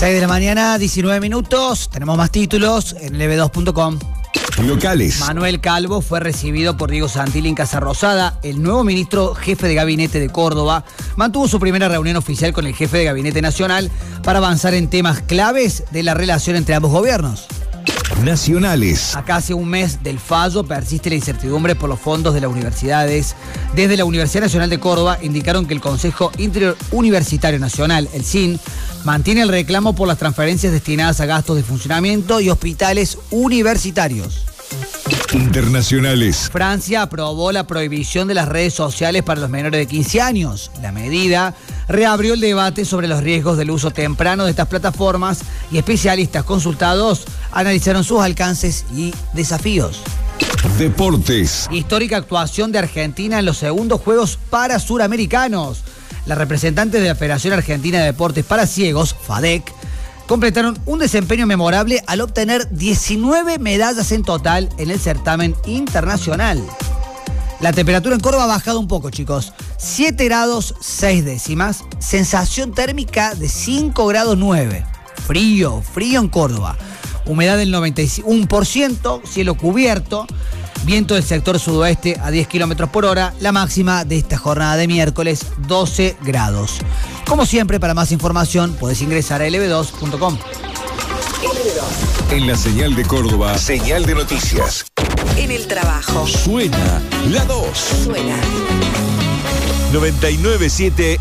6 de la mañana, 19 minutos. Tenemos más títulos en lv2.com. Locales. Manuel Calvo fue recibido por Diego Santilli en Casa Rosada. El nuevo ministro jefe de gabinete de Córdoba mantuvo su primera reunión oficial con el jefe de gabinete nacional para avanzar en temas claves de la relación entre ambos gobiernos. Nacionales. A casi un mes del fallo persiste la incertidumbre por los fondos de las universidades. Desde la Universidad Nacional de Córdoba indicaron que el Consejo Interuniversitario Nacional, el CIN, mantiene el reclamo por las transferencias destinadas a gastos de funcionamiento y hospitales universitarios. Internacionales. Francia aprobó la prohibición de las redes sociales para los menores de 15 años. La medida reabrió el debate sobre los riesgos del uso temprano de estas plataformas y especialistas consultados analizaron sus alcances y desafíos. Deportes. Histórica actuación de Argentina en los segundos Juegos Parasuramericanos. Las representantes de la Federación Argentina de Deportes para Ciegos, FADEC, completaron un desempeño memorable al obtener 19 medallas en total en el certamen internacional. La temperatura en Córdoba ha bajado un poco, chicos. 7 grados 6 décimas, sensación térmica de 5 grados 9. Frío en Córdoba. Humedad del 91%, cielo cubierto, viento del sector sudoeste a 10 kilómetros por hora, la máxima de esta jornada de miércoles, 12 grados. Como siempre, para más información, podés ingresar a lv2.com. En la señal de Córdoba, señal de noticias. En el trabajo. Suena la 2. Suena. 99.7